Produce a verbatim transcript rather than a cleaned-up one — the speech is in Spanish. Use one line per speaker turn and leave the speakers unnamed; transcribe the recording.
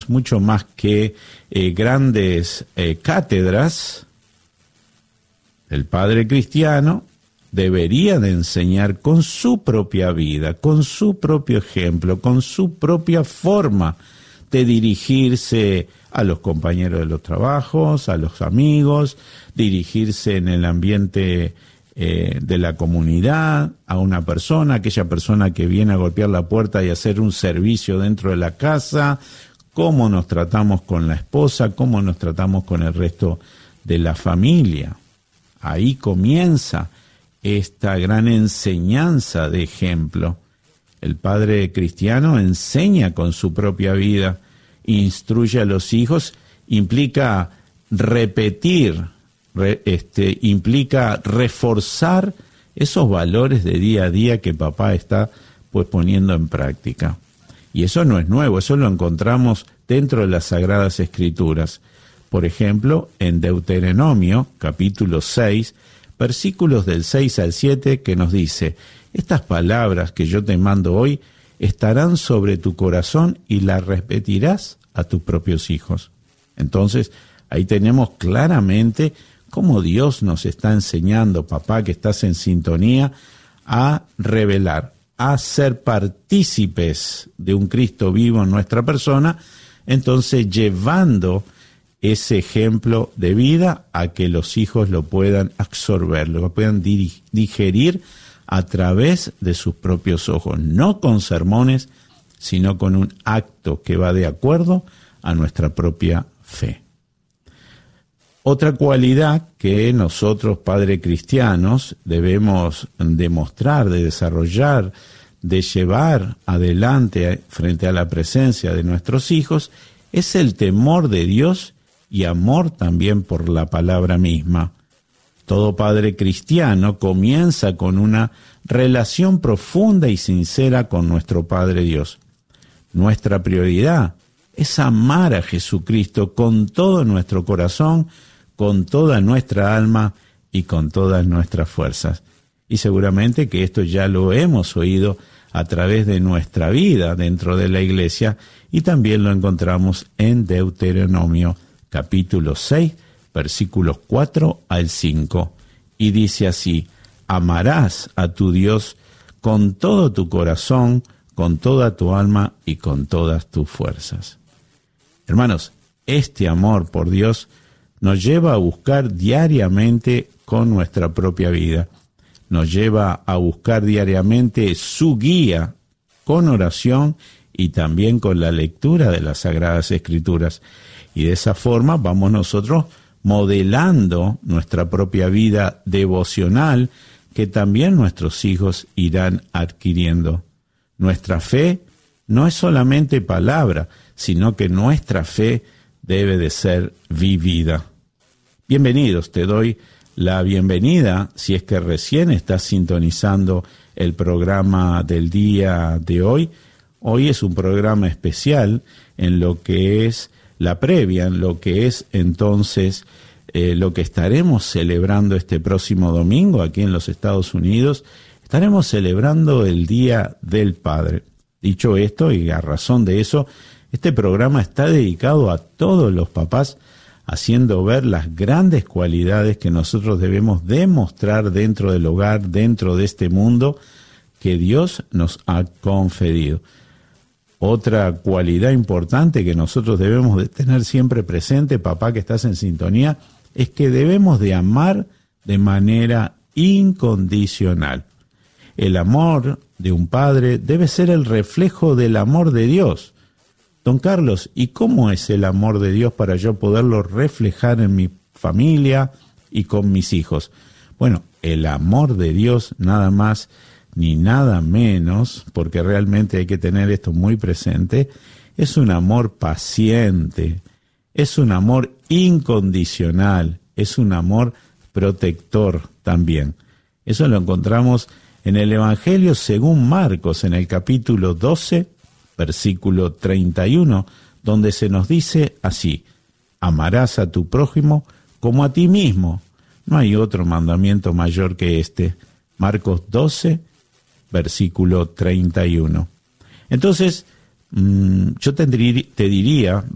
mucho más que eh, grandes eh, cátedras, el padre cristiano debería de enseñar con su propia vida, con su propio ejemplo, con su propia forma de dirigirse a los compañeros de los trabajos, a los amigos, dirigirse en el ambiente eh, de la comunidad, a una persona, aquella persona que viene a golpear la puerta y hacer un servicio dentro de la casa, cómo nos tratamos con la esposa, cómo nos tratamos con el resto de la familia. Ahí comienza esta gran enseñanza de ejemplo. El padre cristiano enseña con su propia vida, instruye a los hijos, implica repetir, re, este, implica reforzar esos valores de día a día que papá está pues poniendo en práctica. Y eso no es nuevo, eso lo encontramos dentro de las Sagradas Escrituras. Por ejemplo, en Deuteronomio, capítulo seis, versículos del seis al siete, que nos dice: estas palabras que yo te mando hoy estarán sobre tu corazón y las repetirás a tus propios hijos. Entonces, ahí tenemos claramente cómo Dios nos está enseñando, papá, que estás en sintonía, a revelar, a ser partícipes de un Cristo vivo en nuestra persona, entonces llevando ese ejemplo de vida a que los hijos lo puedan absorber, lo puedan digerir a través de sus propios ojos, no con sermones, sino con un acto que va de acuerdo a nuestra propia fe. Otra cualidad que nosotros, padres cristianos, debemos demostrar, de desarrollar, de llevar adelante frente a la presencia de nuestros hijos, es el temor de Dios y amor también por la palabra misma. Todo padre cristiano comienza con una relación profunda y sincera con nuestro Padre Dios. Nuestra prioridad es amar a Jesucristo con todo nuestro corazón, con toda nuestra alma y con todas nuestras fuerzas. Y seguramente que esto ya lo hemos oído a través de nuestra vida dentro de la iglesia, y también lo encontramos en Deuteronomio capítulo seis, versículos cuatro al cinco, y dice así: amarás a tu Dios con todo tu corazón, con toda tu alma y con todas tus fuerzas. Hermanos, este amor por Dios nos lleva a buscar diariamente con nuestra propia vida, nos lleva a buscar diariamente su guía con oración y también con la lectura de las Sagradas Escrituras. Y de esa forma vamos nosotros modelando nuestra propia vida devocional, que también nuestros hijos irán adquiriendo. Nuestra fe no es solamente palabra, sino que nuestra fe debe de ser vivida. Bienvenidos, te doy la bienvenida si es que recién estás sintonizando el programa del día de hoy. Hoy es un programa especial en lo que es la previa, en lo que es entonces eh, lo que estaremos celebrando este próximo domingo aquí en los Estados Unidos. Estaremos celebrando el Día del Padre. Dicho esto, y a razón de eso, este programa está dedicado a todos los papás, haciendo ver las grandes cualidades que nosotros debemos demostrar dentro del hogar, dentro de este mundo que Dios nos ha conferido. Otra cualidad importante que nosotros debemos de tener siempre presente, papá que estás en sintonía, es que debemos de amar de manera incondicional. El amor de un padre debe ser el reflejo del amor de Dios. Don Carlos, ¿y cómo es el amor de Dios para yo poderlo reflejar en mi familia y con mis hijos? Bueno, el amor de Dios nada más ni nada menos, porque realmente hay que tener esto muy presente, es un amor paciente, es un amor incondicional, es un amor protector también. Eso lo encontramos en el Evangelio según Marcos, en el capítulo doce, versículo treinta y uno, donde se nos dice así: amarás a tu prójimo como a ti mismo. No hay otro mandamiento mayor que este. Marcos doce, versículo treinta y uno. Entonces, mmm, yo te, te diría,